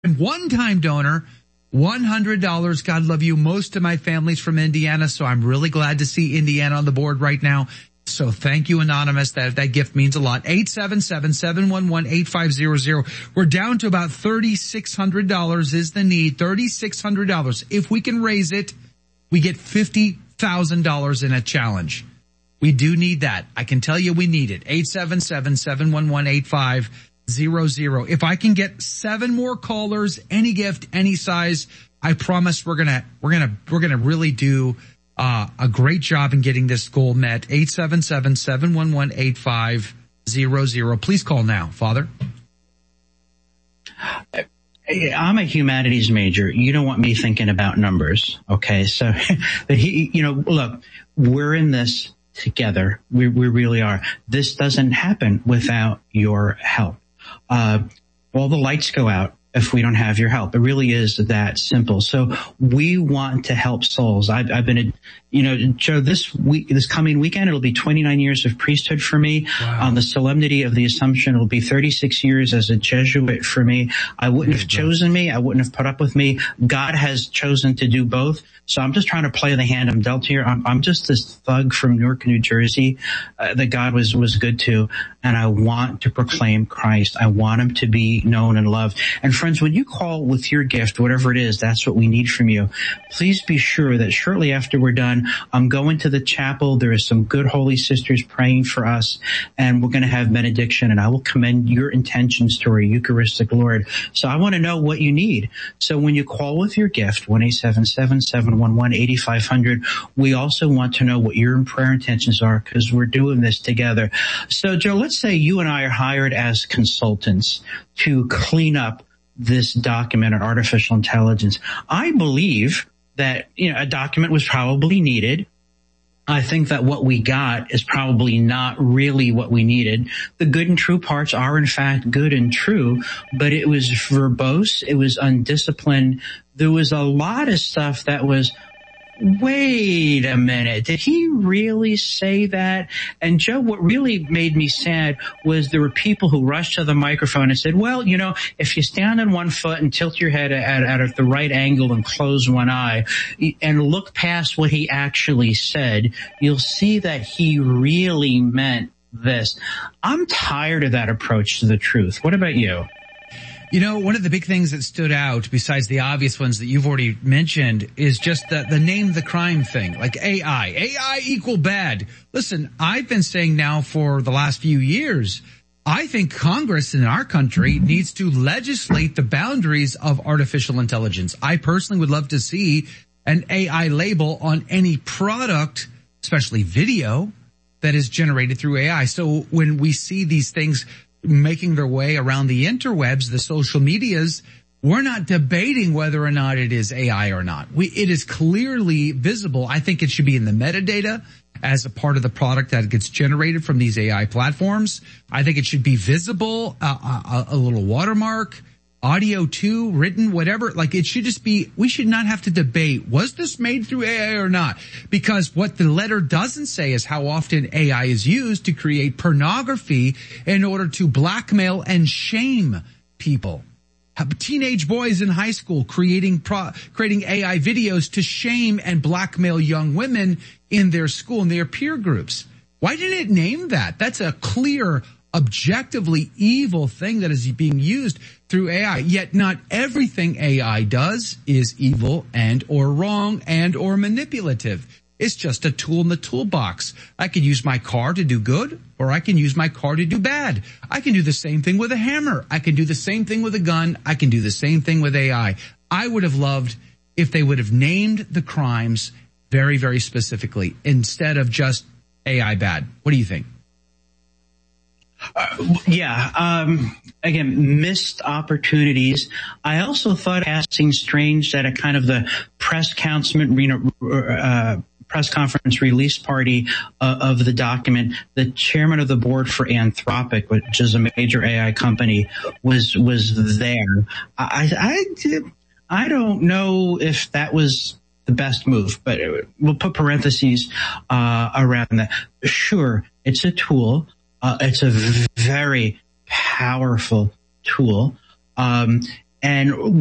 one-time donor, $100. God love you. Most of my family's from Indiana, so I'm really glad to see Indiana on the board right now. So thank you, Anonymous. That gift means a lot. 877-711-8500. We're down to about $3,600 is the need. $3,600. If we can raise it, we get $50,000 in a challenge. We do need that. I can tell you we need it. 877-711-8500. If I can get 7 more callers, any gift, any size, I promise we're gonna really do a great job in getting this goal met. 877-711-8500. Please call now, Father. I'm a humanities major. You don't want me thinking about numbers. Okay. So, but look, we're in this together. We really are. This doesn't happen without your help. All the lights go out if we don't have your help. It really is that simple. So we want to help souls. I've been, Joe, this coming weekend, it'll be 29 years of priesthood for me. Wow. On the Solemnity of the Assumption, it'll be 36 years as a Jesuit for me. I wouldn't have chosen me. I wouldn't have put up with me. God has chosen to do both. So I'm just trying to play the hand I'm dealt here. I'm just this thug from Newark, New Jersey, that God was good to. And I want to proclaim Christ. I want him to be known and loved. And friends, when you call with your gift, whatever it is, that's what we need from you. Please be sure that shortly after we're done, I'm going to the chapel. There is some good holy sisters praying for us, and we're going to have benediction, and I will commend your intentions to our Eucharistic Lord. So I want to know what you need. So when you call with your gift, 1-877-711-8500, we also want to know what your prayer intentions are, because we're doing this together. So Joe, let's say you and I are hired as consultants to clean up this document on artificial intelligence. I believe that, a document was probably needed. I think that what we got is probably not really what we needed. The good and true parts are in fact good and true, but it was verbose. It was undisciplined. There was a lot of stuff that was, wait a minute, did he really say that? And Joe, what really made me sad was there were people who rushed to the microphone and said, well, if you stand on one foot and tilt your head at the right angle and close one eye and look past what he actually said, you'll see that he really meant this. I'm tired of that approach to the truth. What about you? One of the big things that stood out, besides the obvious ones that you've already mentioned, is just the name the crime thing, like AI. AI equal bad. Listen, I've been saying now for the last few years, I think Congress in our country needs to legislate the boundaries of artificial intelligence. I personally would love to see an AI label on any product, especially video, that is generated through AI. So when we see these things making their way around the interwebs, the social medias, we're not debating whether or not it is AI or not. It is clearly visible. I think it should be in the metadata as a part of the product that gets generated from these AI platforms. I think it should be visible, a little watermark, audio too, written, whatever. Like, it should just be, we should not have to debate, was this made through AI or not? Because what the letter doesn't say is how often AI is used to create pornography in order to blackmail and shame people. Teenage boys in high school creating AI videos to shame and blackmail young women in their school and their peer groups. Why didn't it name that? That's a clear, objectively evil thing that is being used through AI. Yet not everything AI does is evil and or wrong and or manipulative. It's just a tool in the toolbox. I can use my car to do good, or I can use my car to do bad. I can do the same thing with a hammer. I can do the same thing with a gun. I can do the same thing with AI. I would have loved if they would have named the crimes very, very specifically instead of just AI bad. What do you think? Again, missed opportunities. I also thought asking strange that a kind of the press conference release party of the document, the chairman of the board for Anthropic, which is a major AI company, was there. I don't know if that was the best move, but we'll put parentheses around that. Sure, it's a tool. It's a very powerful tool. And